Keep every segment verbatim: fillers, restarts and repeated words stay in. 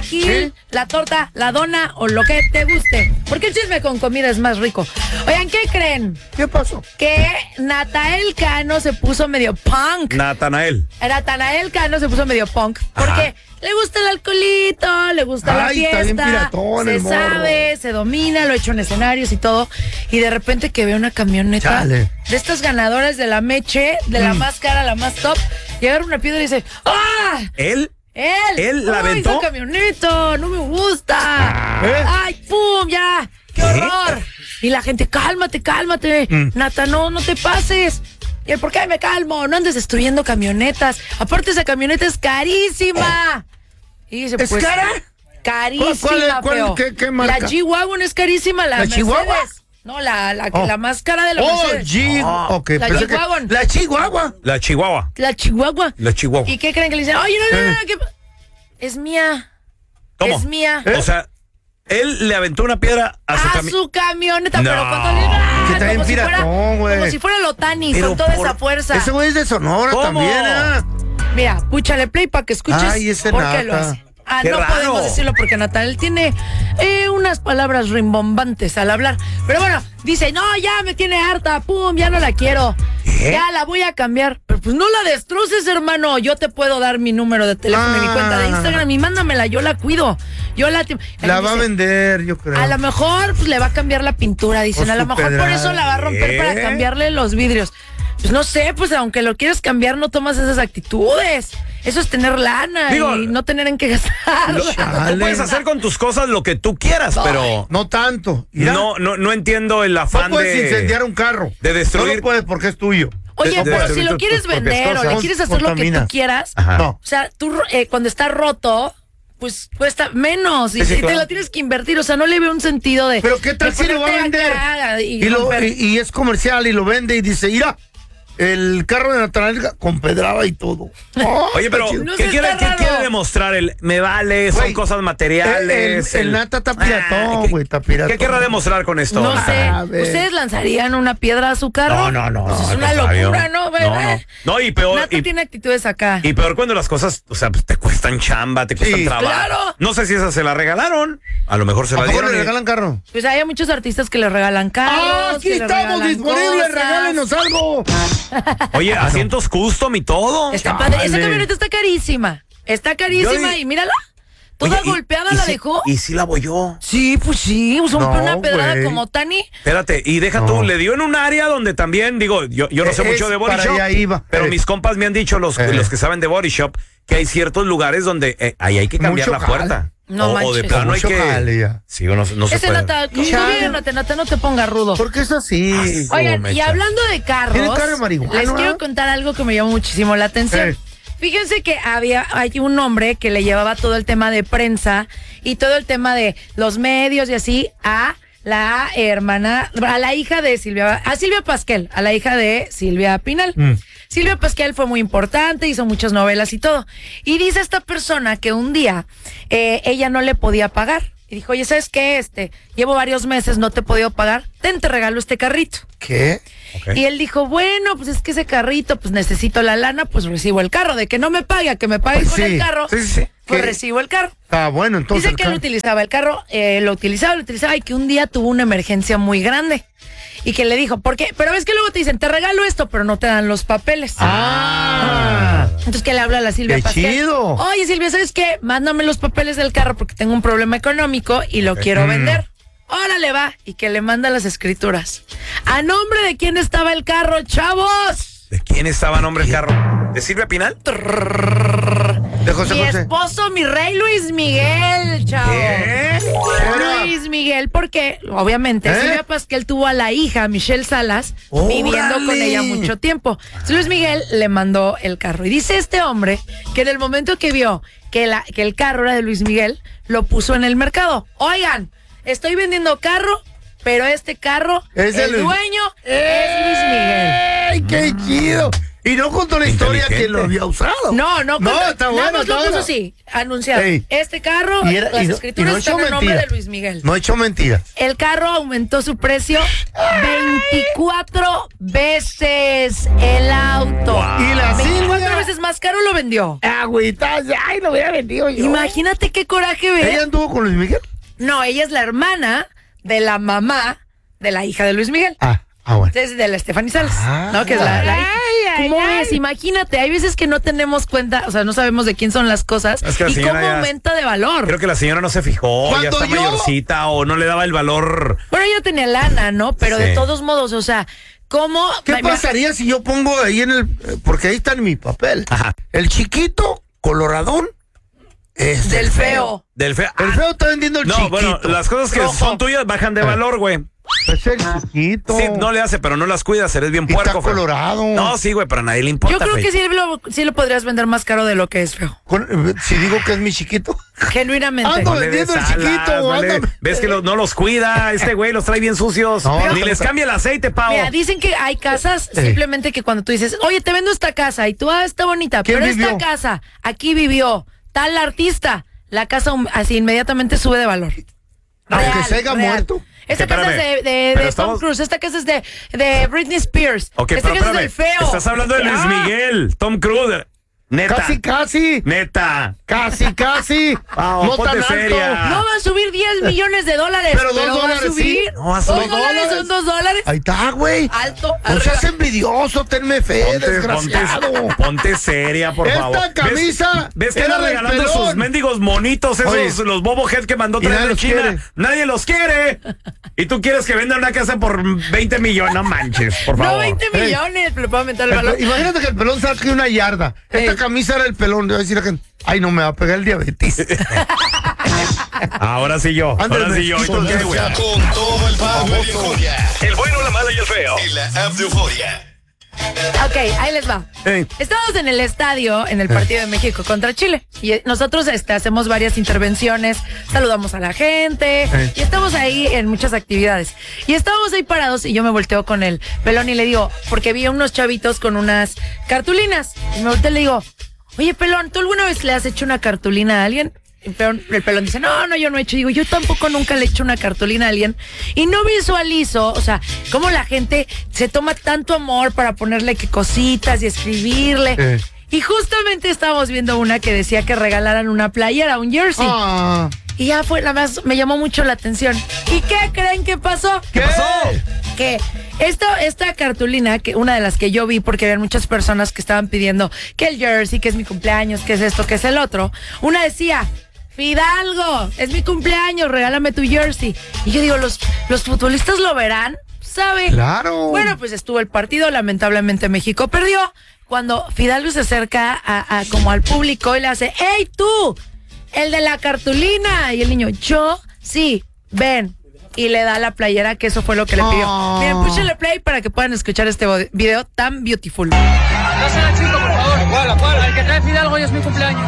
chilaquil, ¿Sí? la torta, la dona o lo que te guste. Porque el chisme con comida es más rico. Oigan, ¿qué creen? ¿Qué pasó? Que Natanael Cano se puso medio punk. Natanael. Natanael Cano se puso medio punk. Porque Ajá. le gusta el alcoholito, le gusta Ay, la está bien fiesta. piratón Se el morro. sabe, se domina, lo ha hecho en escenarios y todo. Y de repente que ve una camioneta Chale. de estas ganadoras de la Meche, de la Mm. más cara, la más top, y agarra una piedra y dice, ¡ah! ¿Él? Él, ¿Él la ¡ay, aventó? esa camioneta! ¡No me gusta! ¿Eh? ¡Ay, pum! ¡Ya! ¡Qué horror! Y la gente, cálmate, cálmate. Mm. Nata, no, no te pases. ¿Y el por qué me calmo? No andes destruyendo camionetas. Aparte, esa camioneta es carísima. Y dice, ¿Es pues, cara? carísima, ¿Cuál- cuál- cuál- feo. qué- qué marca? La G-Wagon es carísima, la, ¿La Mercedes. Chihuahua? No, la, la, Oh. la más cara de la Oh, Mercedes. G. Ah. Ok, La pensé que- Chihuahua. La Chihuahua. La Chihuahua. La Chihuahua. La Chihuahua. ¿Y qué creen que le dicen? Oye, no, no, no, Eh. no, ¿qué pa-?" Es mía. ¿Cómo? Es mía. ¿Eh? O sea, él le aventó una piedra a su A camioneta. su camioneta, No. pero cuando le ¡ah! Que está bien como, si fuera, piratón, güey. como si fuera Lotani, Pero con toda por- esa fuerza. Ese güey es de Sonora ¿Cómo? también, ¿eh? Mira, púchale play para que escuches Ay, ese por qué lo Nata. hace. Ah, Qué no raro. podemos decirlo porque Natal tiene eh, unas palabras rimbombantes al hablar. Pero bueno, dice, no, ya me tiene harta, pum, ya no la quiero. ¿Qué? Ya la voy a cambiar. Pero pues no la destroces, hermano. Yo te puedo dar mi número de teléfono y mi Ah. cuenta de Instagram y mándamela, yo la cuido. Yo la... La va a Dice, vender, yo creo. a lo mejor pues, le va a cambiar la pintura, dicen. O A lo su mejor por pedrada. eso la va a romper ¿Eh? para cambiarle los vidrios. Pues no sé, pues aunque lo quieras cambiar, no tomas esas actitudes. Eso es tener lana Digo, y no tener en qué gastar. Lo- Chale. tú puedes hacer con tus cosas lo que tú quieras, pero No tanto. Mira, no, no, no entiendo el afán no puedes de incendiar un carro. de destruir- No lo puedes porque es tuyo. Oye, de- de pero si destruir lo tus- quieres tus propias vender o le cosas. quieres hacer lo que tú Contaminas. quieras, Ajá. No. o sea, tú eh, cuando está roto, pues cuesta menos y, Sí, sí, y te claro. lo tienes que invertir. O sea, no le veo un sentido de. Pero ¿qué tal de si lo va a ponerte vender? acá Y, Y, lo- romper. y- y es comercial y lo vende y dice, mira, el carro de Natanael con pedrada y todo. Oh, Oye, pero está chido. No ¿qué, sé, quiere, está qué raro. quiere demostrar? El me vale, son Güey, cosas el, materiales. el, el Nata está Ah, piratón, ¿qué- güey, está piratón. ¿Qué querrá demostrar con esto? No Ah, sé. a ver. ¿Ustedes lanzarían una piedra a su carro? No, no, no. Pues es al una contrario. locura, ¿no? No, ¿Verdad? no. No, y peor. Nata y- tiene actitudes acá. Y peor cuando las cosas, o sea, pues, te cuestan chamba, te cuestan Sí, trabajo. claro. No sé si esa se la regalaron. A lo mejor se ¿A la poco dieron. le y- regalan carro? Pues hay muchos artistas que le regalan carros. ¡Ah, aquí que le estamos regalan disponibles! cosas. ¡Regálenos algo! Oye, asientos custom y todo. Está padre. Esa Chale. camioneta está carísima. Está carísima Yo- y mírala. Toda Oye, y- golpeada y la sí- dejó. Y sí la bolló. Sí, pues sí. Usó No, una pedrada güey. como Tani. Espérate, y deja No. tú, le dio en un área donde también, digo, yo, yo no sé Es mucho de Body para Shop, allá iba. pero Eh. mis compas me han dicho, los, Eh. los que saben de Body Shop, que hay ciertos lugares donde eh, ahí hay que cambiar Mucho la jale. puerta. No o, o de manches. plano hay Mucho que... jale ya. Sí, o no, no se Ese puede. Nata, Chale. conviérnate, Nata, no te ponga rudo. ¿Por qué es así? Oigan, Oh, y mecha. hablando de carros, ¿Tiene carro de marihuana, les no? quiero contar algo que me llamó muchísimo la atención. Eh. Fíjense que había hay un hombre que le llevaba todo el tema de prensa y todo el tema de los medios y así a la hermana, a la hija de Silvia, a Silvia Pasquel, a la hija de Silvia Pinal. Mm. Silvia Pasquel fue muy importante, hizo muchas novelas y todo. Y dice esta persona que un día eh, ella no le podía pagar. Y dijo, oye, ¿sabes qué? Este, llevo varios meses, no te he podido pagar. Ten, te regalo este carrito. ¿Qué? Ok. Y él dijo, bueno, pues es que ese carrito, pues necesito la lana, pues recibo el carro. De que no me pague, a que me pague Pues con sí, el carro, sí, sí, sí. pues ¿Qué? recibo el carro. Ah, bueno, entonces. Dice el que él carro- utilizaba el carro, eh, lo utilizaba, lo utilizaba y que un día tuvo una emergencia muy grande. Y que le dijo, ¿por qué? Pero ves que luego te dicen, te regalo esto, pero no te dan los papeles. Ah. Entonces que le habla a la Silvia ¡Qué Pasquel. chido! Oye, Silvia, ¿sabes qué? Mándame los papeles del carro porque tengo un problema económico y lo quiero Mm. vender. Órale, va. Y que le manda las escrituras. ¿A nombre de quién estaba el carro, chavos? ¿De quién estaba a nombre el carro? ¿De Silvia Pinal? De José Mi José. esposo, mi rey Luis Miguel, chavos. ¿Qué? Luis Miguel, porque obviamente ¿Eh? Silvia Pasquel tuvo a la hija Michelle Salas viviendo con ¡Órale! ella mucho tiempo. Entonces, Luis Miguel le mandó el carro. Y dice este hombre que en el momento que vio que, la, que el carro era de Luis Miguel, lo puso en el mercado. Oigan, estoy vendiendo carro, pero este carro, Es de el Luis- dueño es Luis Miguel. ¡Ay, qué chido! Y no contó la historia que lo había usado. No, no, no, contó, está nada bueno, más está lo puso bueno. así, anunciado. Ey. Este carro, Y era- las y no- escrituras y no están echó a nombre mentira. de Luis Miguel. No he hecho mentira. El carro aumentó su precio veinticuatro veces el auto. Wow. Y la veinticuatro Silvia. veces más caro lo vendió. Agüitas, ay, lo hubiera vendido yo. Imagínate qué coraje ve. ¿Ella anduvo con Luis Miguel? No, ella es la hermana de la mamá de la hija de Luis Miguel. Ah, ah, bueno. Es de la Stephanie Salas, Ah. ¿no? Que es la, la hija. Ay, ¿Cómo ay, ves? Imagínate, hay veces que no tenemos cuenta, o sea, no sabemos de quién son las cosas Es que la y señora cómo ya- aumenta de valor. Creo que la señora no se fijó, ya Cuando está yo- mayorcita o no le daba el valor. Bueno, ella tenía lana, ¿no? Pero Sí. de todos modos, o sea, ¿cómo? ¿Qué Ma- ma- pasaría si yo pongo ahí en el... porque ahí está en mi papel. Ajá. El chiquito, coloradón, es Del feo. Del feo. El feo está vendiendo el No, chiquito. bueno, las cosas que Rojo. son tuyas bajan de valor, güey. Es el chiquito. Sí, no le hace, pero no las cuidas, eres bien Y está puerco, feo. colorado. No, sí, güey, pero a nadie le importa, Yo creo güey. que sí lo, sí lo podrías vender más caro de lo que es feo. Con- si digo que es mi chiquito. Genuinamente. Ando No le des vendiendo el alas, chiquito, no le- anda- ¿Ves que lo- no los cuida? Este güey los trae bien sucios. No, Ni no, les no. cambia el aceite, Pau. Mira, dicen que hay casas Sí. simplemente que cuando tú dices, oye, te vendo esta casa y tú, ah, está bonita, ¿Quién pero vivió? esta casa, aquí vivió tal artista, la casa um, así inmediatamente sube de valor. Aunque se haya muerto. Esta Ok, casa es de, espérame. de, Pero de Tom estamos- Cruise, esta casa es de, de Britney Spears, Ok, esta pero casa espérame. es del feo. Estás hablando de Luis Ah, Miguel, Tom Cruise. Neta. Casi, casi. Neta. Casi, casi. Pau, no ponte tan alto. seria. No va a subir diez millones de dólares, Pero dos va a dólares, subir. sí. No va a dos subir. dólares son dos dólares. Ahí está, güey. Alto, No arriba. seas envidioso, tenme fe, Ponte, desgraciado. ponte, ponte seria, por Esta favor. camisa ¿Ves, ves que era anda del regalando pelón? sus mendigos monitos, esos, Oye. los Bobo Head que mandó Y traer nadie de los China? quiere. Nadie los quiere. Y tú quieres que venda una casa por veinte millones. No manches, por favor. No, veinte Ey. millones, le puedo aumentar el El valor. pe- Imagínate que el pelón saque una yarda. Esta Ey. camisa era el pelón. Le va a decir a la gente, ay, no me va a pegar el diabetes. Ahora sí yo. Ándale, Ahora sí yo. ¿Y tú qué, güey? Con todo el power y euforia. El bueno, la mala y el feo. En la app de Euforia. Ok, ahí les va. Ey. Estamos en el estadio, en el partido de México contra Chile. Y eh, nosotros este, hacemos varias intervenciones, saludamos a la gente, Ey. y estamos ahí en muchas actividades. Y estábamos ahí parados y yo me volteo con el pelón y le digo, porque vi a unos chavitos con unas cartulinas. Y me volteo y le digo, oye, pelón, ¿tú alguna vez le has hecho una cartulina a alguien? El pelón, el pelón dice, no, no, yo no he hecho. Digo, yo tampoco nunca le he hecho una cartulina a alguien. Y no visualizo, o sea, cómo la gente se toma tanto amor para ponerle que cositas y escribirle. Eh. Y justamente estábamos viendo una que decía que regalaran una playera, un jersey. Ah, Y ya fue, nada más me llamó mucho la atención. ¿Y qué creen que pasó? ¿Qué pasó? Que esta, esta cartulina, que una de las que yo vi, porque había muchas personas que estaban pidiendo que el jersey, que es mi cumpleaños, que es esto, que es el otro, una decía, Fidalgo, es mi cumpleaños, regálame tu jersey. Y yo digo, los, los futbolistas lo verán, ¿sabe? Claro. Bueno, pues estuvo el partido, lamentablemente México perdió. Cuando Fidalgo se acerca a, a como al público y le hace, ¡Ey, tú! El de la cartulina. Y el niño, yo, sí, ven. Y le da la playera, que eso fue lo que le pidió. Oh. Miren, púchenle play para que puedan escuchar este vo- video tan beautiful. Dásela, chico, por favor. ¿Cuál, cuál? El que trae Fidalgo hoy es mi cumpleaños.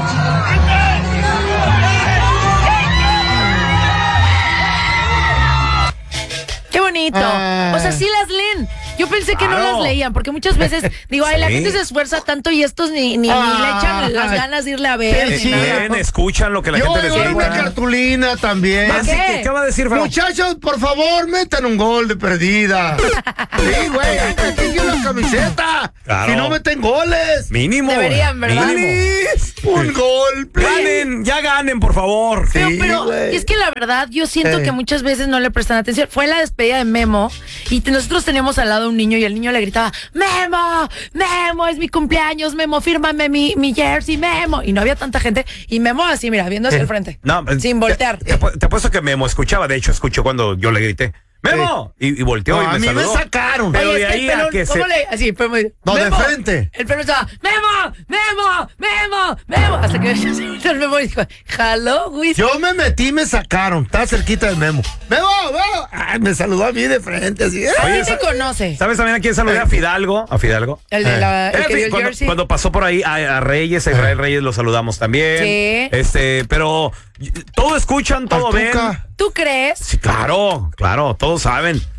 ¡Qué bonito! Ah. O sea, sí las leen. Yo pensé que no Claro. las leían, porque muchas veces digo, ay, la Sí. gente se esesfuerza tanto y estos ni, ni, ni le echan las Ay. ganas de irle a ver. Sí, ni sí. nada. Ven, escuchan lo que la Yo gente voy les a dar una grita. cartulina también. Ah, sí, ¿Qué? ¿Qué, qué va a decir, feo? Muchachos, por favor, metan un gol de perdida. Sí, güey, ahí te tengo la camiseta. Claro. Si no meten goles. Mínimo. Deberían, ¿verdad? Mínimo. Please, un gol, please. Ganen, ya ganen, por favor. Pero, Sí, pero güey. es que la verdad, yo siento Eh. que muchas veces no le prestan atención. Fue la despedida de Memo y te- nosotros teníamos al lado un niño y el niño le gritaba, Memo, Memo, es mi cumpleaños, Memo, fírmame mi, mi jersey, Memo. Y no había tanta gente. Y Memo así, mira, viendo hacia Eh. el frente. No, sin voltear. Te, te apu- te apuesto que Memo escuchaba, de hecho, escuchó cuando yo le grité. ¡Memo! Y, y volteó No, y me a mí saludó. me sacaron. Pero Oye, de es que ahí el pelón, a que ¿cómo se... le...? Así, fue muy... No, de Memo. frente. El pelón estaba, Memo, Memo, Memo, Memo. Hasta que se volteó el Memo y dijo, hello, güey. Yo me metí y me sacaron. Estaba cerquita del Memo. ¡Memo, Memo! Ay, me saludó a mí de frente, así. ¿A Oye, ti te sa- conoce? ¿Sabes también a quién saludé? A Fidalgo. A Fidalgo. El de la... El Eh, que dio el cuando, jersey. cuando pasó por ahí a, a Reyes, a Israel Reyes lo saludamos también. Sí. Este, pero y- todo escuchan, todo Al ven. Tuca. ¿Tú crees? Sí, claro, claro, todos saben.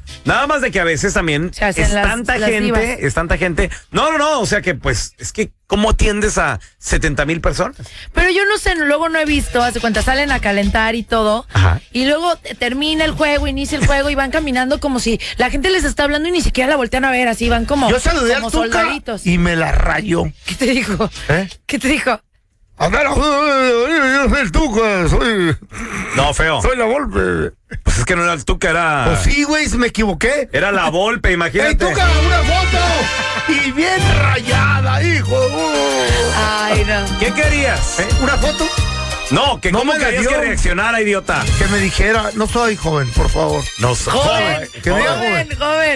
Nada más de que a veces también Se hacen es las- tanta las divas. gente, es tanta gente. No, no, no, o sea que pues, es que, ¿cómo atiendes a setenta mil personas? Pero yo no sé, luego no he visto, hace cuenta, salen a calentar y todo. Ajá. Y luego te- termina el juego, inicia el juego y van caminando como si la gente les está hablando y ni siquiera la voltean a ver, así van como, Yo saludé como al Tuca soldaditos. y me la rayó. ¿Qué te dijo? ¿Eh? ¿Qué te dijo? A ver, yo soy el Tuca, soy, No, feo. soy la Volpe. Pues es que no era el Tuca, era. Pues sí, güey, me equivoqué. Era la Volpe, imagínate. ¡Ey, Tuca, una foto! Y bien rayada, hijo. Ay, no. ¿Qué querías? ¿Eh? ¿Una foto? No, que No cómo me la querías dio. que reaccionara, idiota. Que me dijera, no soy joven, por favor. No, Joven, Que me diga joven, joven.